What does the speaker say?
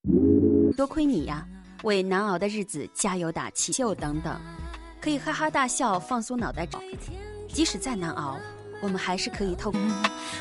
多亏你呀，为难熬的日子加油打气，秀等等，可以哈哈大笑，放松脑袋。即使再难熬，我们还是可以透过